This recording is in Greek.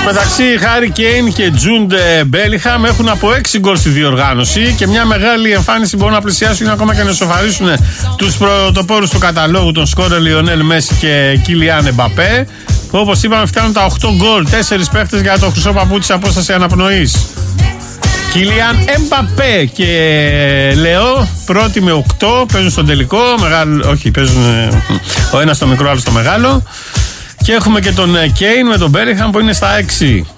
Μεταξύ Χάρι Κέιν και Τζούντ Μπέλιχαμ έχουν από 6 γκολ στη διοργάνωση και μια μεγάλη εμφάνιση μπορούν να πλησιάσουν ακόμα και να σοφαρίσουν τους πρωτοπόρους του καταλόγου, τον σκόρερ Λιονέλ Μέση και Κίλιαν Εμπαπέ, που όπως είπαμε φτάνουν τα 8 γκολ, 4 παίχτες για το χρυσό παπούτσι απόσταση αναπνοής. Κίλιαν Εμπαπέ και Λεό πρώτοι με 8 παίζουν στον τελικό, όχι παίζουν ο ένας στο μικρό, άλλο στο μεγάλο. Και έχουμε και τον Κέιν με τον Μπέλιχαμ που είναι στα 6.